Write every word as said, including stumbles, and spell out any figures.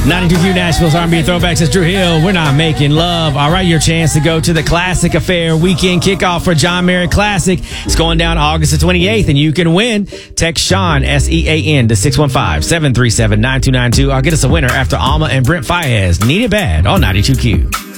ninety-two Q Nashville's R and B Throwbacks. It's Drew Hill. We're not making love. All right, your chance to go to the Classic Affair weekend kickoff for John Merritt Classic. It's going down August the twenty-eighth, and you can win. Text Sean, S E A N, to six one five, seven three seven, nine two nine two. I'll get us a winner after Alma and Brent Faiyaz. Need it bad on ninety-two Q.